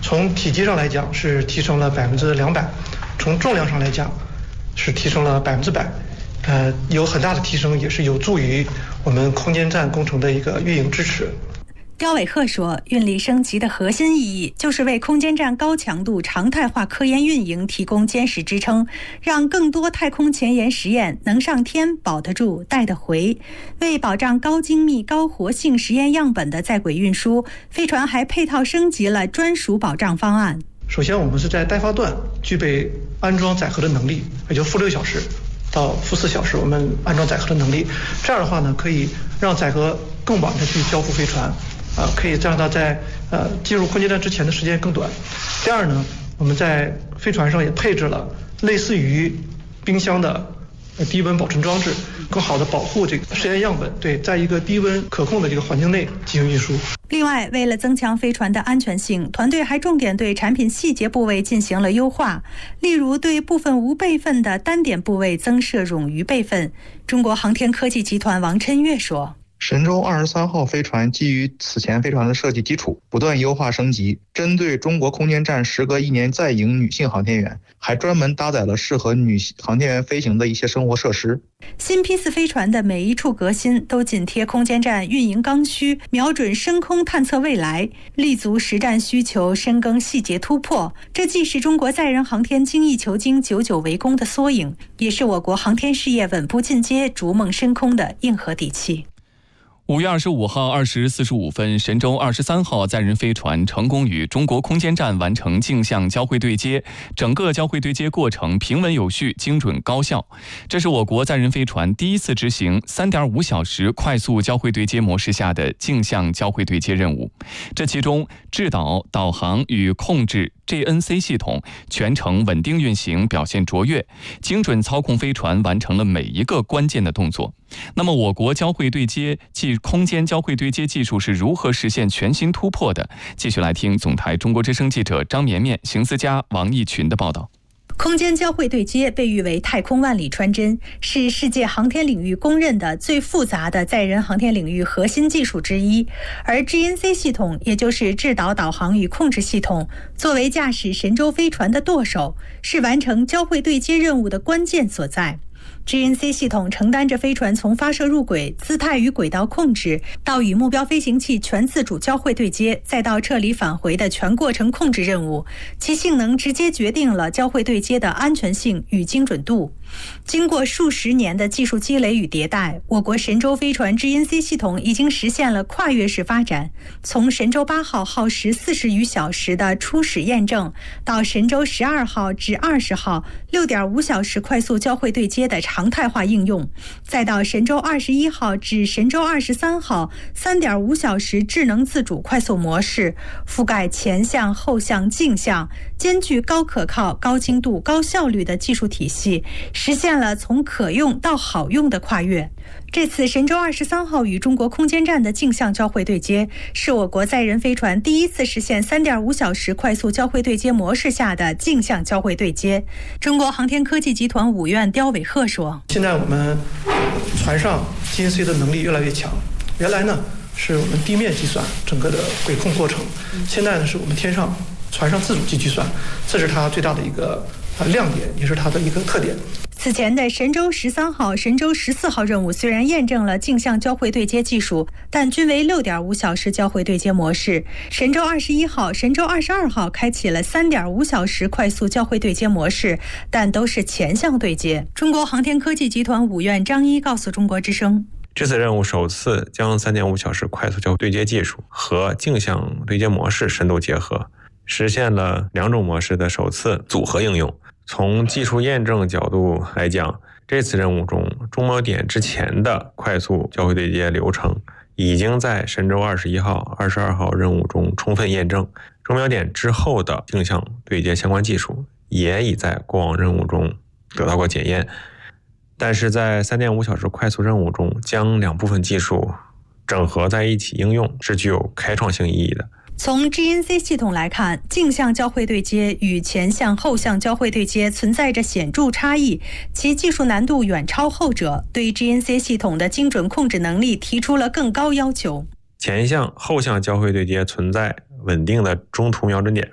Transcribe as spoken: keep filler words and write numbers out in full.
从体积上来讲是提升了百分之两百，从重量上来讲是提升了百分之百，呃，有很大的提升，也是有助于我们空间站工程的一个运营支持。 刁伟鹤说，运力升级的核心意义就是为空间站高强度常态化科研运营提供坚实支撑，让更多太空前沿实验能上天、保得住、带得回。为保障高精密、高活性实验样本的在轨运输，飞船还配套升级了专属保障方案。 首先，我们是在待发段具备安装载荷的能力，也就负六小时到负四小时，我们安装载荷的能力。这样的话呢，可以让载荷更晚的去交付飞船。啊，可以让它在呃进入空间站之前的时间更短。第二呢，我们在飞船上也配置了类似于冰箱的低温保存装置，更好的保护这个实验样本，对，在一个低温可控的这个环境内进行运输。 另外，为了增强飞船的安全性，团队还重点对产品细节部位进行了优化，例如对部分无备份的单点部位增设冗余备份。中国航天科技集团王琛岳说， 神舟二十三号飞船基于此前飞船的设计基础，不断优化升级。针对中国空间站时隔一年再迎女性航天员，还专门搭载了适合女航天员飞行的一些生活设施。 新批次飞船的每一处革新都紧贴空间站运营刚需，瞄准深空探测未来，立足实战需求，深耕细节突破。这既是中国载人航天精益求精、久久为功的缩影，也是我国航天事业稳步进阶、逐梦深空的硬核底气。 五月二十五号二时四十五分，神舟二十三号载人飞船成功与中国空间站完成镜像交会对接，整个交会对接过程平稳有序、精准高效。这是我国载人飞船第一次执行 三点五小时快速交会对接模式下的镜像交会对接任务。这其中，制导、导航与控制 G N C 系统全程稳定运行，表现卓越，精准操控飞船完成了每一个关键的动作。那么，我国交会对接即空间交会对接技术是如何实现全新突破的？继续来听总台中国之声记者张绵绵、邢思佳、王义群的报道。 空间交会对接被誉为太空万里穿针，是世界航天领域公认的最复杂的载人航天领域核心技术之一。而 G N C 系统，也就是制导、导航与控制系统，作为驾驶神舟飞船的舵手，是完成交会对接任务的关键所在。G N C 系统承担着飞船从发射入轨、姿态与轨道控制，到与目标飞行器全自主交会对接，再到撤离返回的全过程控制任务，其性能直接决定了交会对接的安全性与精准度。经过数十年的技术积累与迭代，我国神舟飞船 G N C 系统已经实现了跨越式发展，从神舟八号耗时四十余小时的初始验证，到神舟十二号至二十号 六点五小时快速交会对接的常态化应用，再到神舟二十一号至神舟二十三号 三点五小时智能自主快速模式，覆盖前向、后向、镜像，兼具高可靠、高精度、高效率的技术体系，实现了从可用到好用的跨越。这次神舟二十三号与中国空间站的镜像交会对接，是我国载人飞船第一次实现 三点五小时快速交会对接模式下的镜像交会对接。中国航天科技集团五院刁伟鹤说， 现在我们船上 G N C 的能力越来越强，原来呢是我们地面计算整个的轨控过程，现在呢是我们天上船上自主计算，这是它最大的一个亮点，也是它的一个特点。 此前的神舟十三号、神舟十四号任务虽然验证了镜像交会对接技术，但均为 六点五小时交会对接模式。神舟二十一号、神舟二十二号开启了 三点五小时快速交会对接模式，但都是前向对接。中国航天科技集团五院张一告诉中国之声， 这次任务首次将 三点五小时快速交会对接技术和镜像对接模式深度结合，实现了两种模式的首次组合应用。从技术验证角度来讲，这次任务中中锚点之前的快速交会对接流程已经在神舟二十一号、二十二号任务中充分验证，中锚点之后的镜像对接相关技术也已在过往任务中得到过检验。但是在 三点五小时快速任务中，将两部分技术整合在一起应用是具有开创性意义的。 从 G N C 系统来看，镜像交会对接与前向、后向交会对接存在着显著差异，其技术难度远超后者，对 G N C 系统的精准控制能力提出了更高要求。 前向、后向交会对接存在稳定的中途瞄准点，